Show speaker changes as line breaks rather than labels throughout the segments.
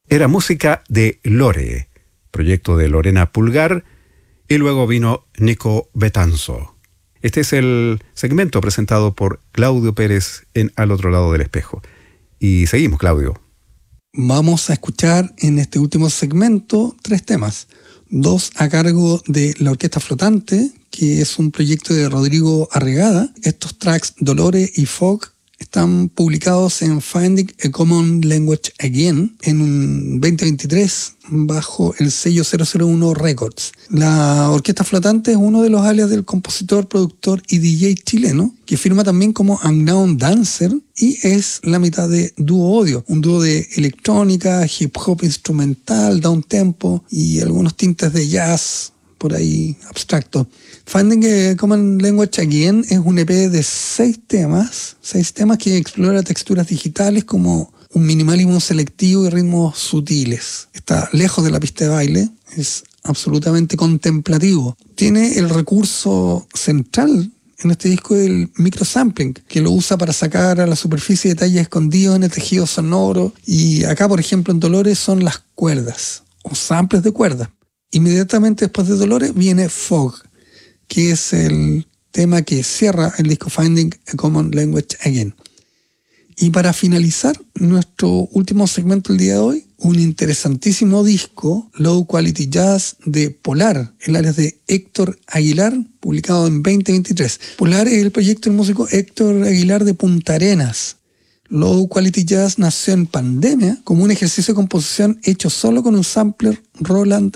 Era música de Lore, proyecto de Lorena Pulgar, y luego vino Nico Betanzo. Este es el segmento presentado por Claudio Pérez en Al Otro Lado del Espejo. Y seguimos, Claudio.
Vamos a escuchar en este último segmento 3 temas. 2 a cargo de la Orquesta Flotante, que es un proyecto de Rodrigo Arregada. Estos tracks, Dolores y Fog, están publicados en Finding a Common Language Again en 2023 bajo el sello 001 Records. La Orquesta Flotante es uno de los alias del compositor, productor y DJ chileno, que firma también como Unknown Dancer y es la mitad de Dúo Odio, un dúo de electrónica, hip hop instrumental, downtempo y algunos tintes de jazz por ahí abstracto. Finding a Common Language Again es un EP de 6 temas que explora texturas digitales como un minimalismo selectivo y ritmos sutiles. Está lejos de la pista de baile, es absolutamente contemplativo. Tiene el recurso central en este disco del microsampling, que lo usa para sacar a la superficie detalles escondidos en el tejido sonoro. Y acá, por ejemplo, en Dolores son las cuerdas o samples de cuerdas. Inmediatamente después de Dolores viene Fog, que es el tema que cierra el disco Finding a Common Language Again. Y para finalizar nuestro último segmento del día de hoy, un interesantísimo disco, Low Quality Jazz de Polar, el área de Héctor Aguilar, publicado en 2023. Polar es el proyecto del músico Héctor Aguilar de Punta Arenas. Low Quality Jazz nació en pandemia como un ejercicio de composición hecho solo con un sampler Roland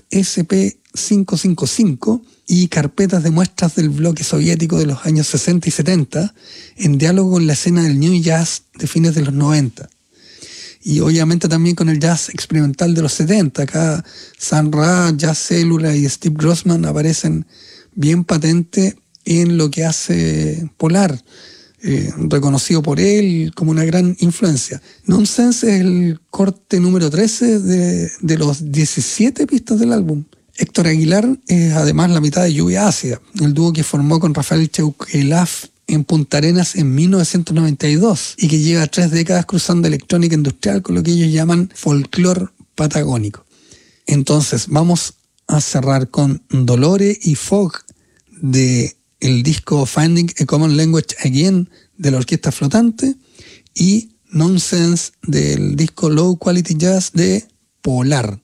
SP555 y carpetas de muestras del bloque soviético de los años 60 y 70 en diálogo con la escena del New Jazz de fines de los 90. Y obviamente también con el jazz experimental de los 70. Acá Sun Ra, Jazz Célula y Steve Grossman aparecen bien patente en lo que hace Polar, reconocido por él como una gran influencia. Nonsense es el corte número 13 de los 17 pistas del álbum. Héctor Aguilar es además la mitad de Lluvia Ácida, el dúo que formó con Rafael Cheuquelaf en Punta Arenas en 1992 y que lleva 3 décadas cruzando electrónica industrial con lo que ellos llaman folclore patagónico. Entonces vamos a cerrar con Dolores y Fog de el disco Finding a Common Language Again de la Orquesta Flotante y Nonsense del disco Low Quality Jazz de Polar.